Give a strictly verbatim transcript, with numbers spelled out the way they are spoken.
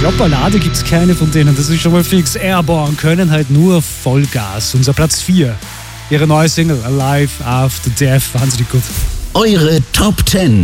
glaube, Ballade gibt's keine von denen, das ist schon mal fix. Airborne können halt nur Vollgas. Unser Platz vier. Ihre neue Single Alive After Death, wahnsinnig gut. Eure Top zehn.